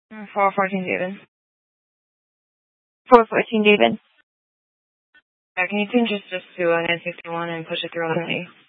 414 David. 414 David. Yeah, can you change this just to 961 and push it through on me?